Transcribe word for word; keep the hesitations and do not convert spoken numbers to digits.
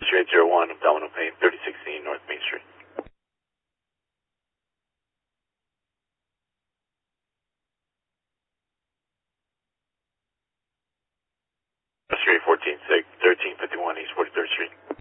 eight zero one, abdominal pain, thirty sixteen North Main Street. X-ray fourteen six, thirteen fifty-one East forty-third Street.